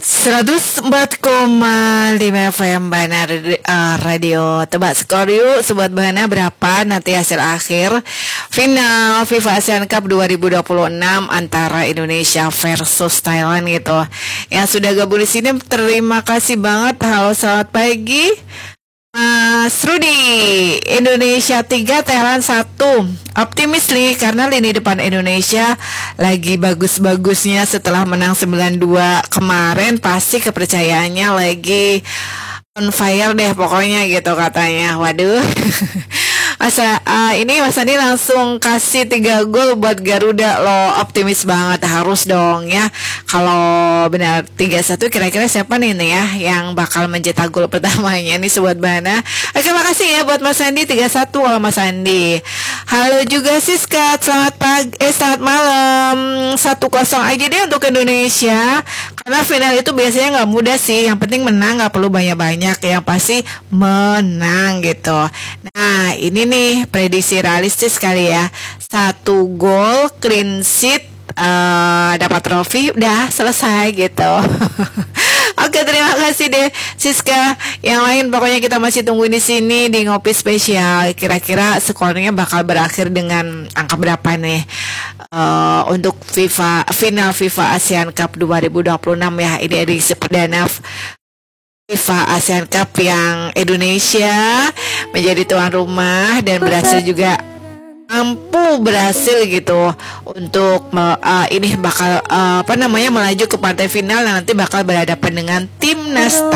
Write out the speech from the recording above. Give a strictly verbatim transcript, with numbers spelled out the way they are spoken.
seratus empat koma lima F M Bana uh, Radio. Tebak skor yuk Sobat Bana, berapa nanti hasil akhir final FIFA Asian Cup dua ribu dua puluh enam antara Indonesia versus Thailand gitu. Yang sudah gabung di sini terima kasih banget. Halo, selamat pagi Mas Rudi. Indonesia tiga, Thailand satu. Optimis nih karena lini depan Indonesia lagi bagus-bagusnya setelah menang sembilan dua kemarin. Pasti kepercayaannya lagi on fire deh pokoknya gitu katanya. Waduh. Masa uh, ini Mas Andi langsung kasih tiga gol buat Garuda loh. Optimis banget, harus dong ya. Kalau benar tiga satu, kira-kira siapa nih nih ya yang bakal mencetak gol pertamanya nih Sobat Bana. Oke, makasih ya buat Mas Andi. Tiga satu kalau Mas Andi. Halo juga Siska, selamat pagi, eh selamat malam. Satu kosong aja deh untuk Indonesia. Karena final itu biasanya nggak mudah sih. Yang penting menang, nggak perlu banyak-banyak. Yang pasti menang gitu. Nah, ini nih prediksi realistis kali ya. Satu gol, clean sheet, uh, dapat trofi, udah selesai gitu. Oke, terima kasih deh Siska. Yang lain pokoknya kita masih tunggu di sini di Ngopi Spesial. Kira-kira skornya bakal berakhir dengan angka berapa nih uh, untuk FIFA final FIFA ASEAN Cup dua ribu dua puluh enam ya. Ini edisi perdana FIFA ASEAN Cup yang Indonesia menjadi tuan rumah dan berhasil juga mampu berhasil gitu untuk uh, ini bakal uh, apa namanya melaju ke partai final dan nanti bakal berhadapan dengan timnas